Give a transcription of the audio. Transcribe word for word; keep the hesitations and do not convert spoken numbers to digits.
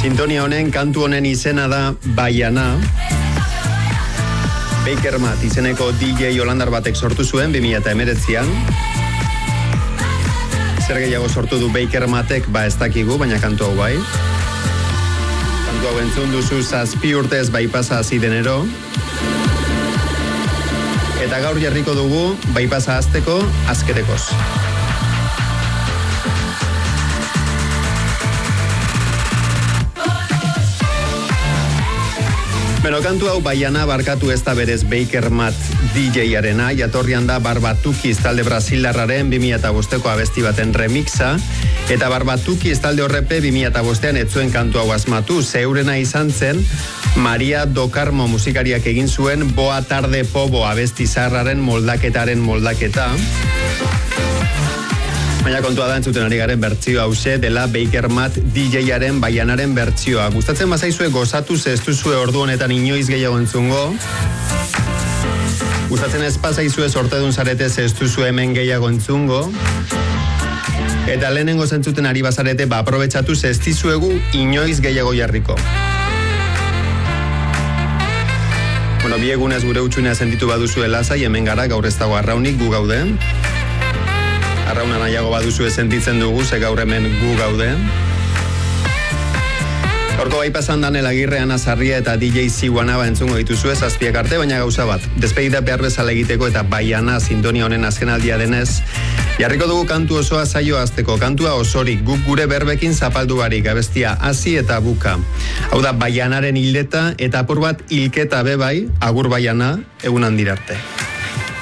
Sintonia honen, kantu honen izena da Baiana. Baker Matt izeneko D J holandar batek sortu zuen bi mila hemeretzian. Zer gehiago sortu du Baker Mattek, ba ez dakigu, baina kantu hau bai. Kantu hau entzun duzu zazpi urtez baipasa hasi denero. Eta gaur jarriko dugu baipasa hasteko azketekoz. Beno, kantu hau Baiana barkatu ez da berez Baker Matt D J-arena, jatorrian da Barbatukiz talde brazilarraren bi mila bosteko abesti baten remixa, eta Barbatukiz talde horrepe bi mila bostean etzuen kantu hau asmatu, zeurena izan zen Maria do Carmo musikariak egin zuen Boa Tarde Pobo abesti zaharraren moldaketaren moldaketa. Baina kontua da entzuten ari garen bertzio hause dela Baker Matt D J-aren Baianaren bertzioa. Gustatzen bazaizue gozatu ze ez duzue ordu honetan inoiz gehiago entzungo. Gustatzen ez bazaizue sortedun zarete ze ez duzue hemen gehiago entzungo. Eta lehenengo zentzuten ari bazarete ba aprobetxatu ze ez dizuegu inoiz gehiago jarriko. Bueno, bi egunez gure utxunea sentitu baduzue lasai, hemen gara, gaur ez dago arraunik, gu gaude. Arrauna nahiago baduzu sentitzen dugu, ze gaur hemen gu gaude. Gaurko baipasan Daniel Agirre, Ana Sarria eta D J Ziguanaba entzungo dituzue zazpiak arte, baina gauza bat. Despedida behar bezala egiteko eta Baiana sintonia honen azken aldia denez, jarriko dugu kantu osoa saio azteko, kantua osorik, guk gure berbekin zapaldu barik, abestia hasi eta buka. Hau da Baianaren hildeta eta apur bat hilketa bebai, agur Baiana, egun handirarte.